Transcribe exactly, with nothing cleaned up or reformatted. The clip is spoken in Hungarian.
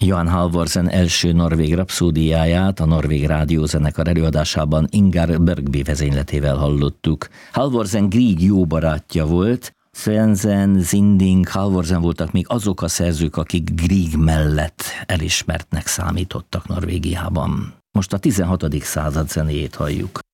Johan Halvorsen első norvég rapszódiáját a Norvég Rádiózenekar előadásában Ingar Bergby vezényletével hallottuk. Halvorsen Grieg jó barátja volt, Svendsen, Sinding, Halvorsen voltak még azok a szerzők, akik Grieg mellett elismertnek számítottak Norvégiában. Most a tizenhatodik század zenéjét halljuk.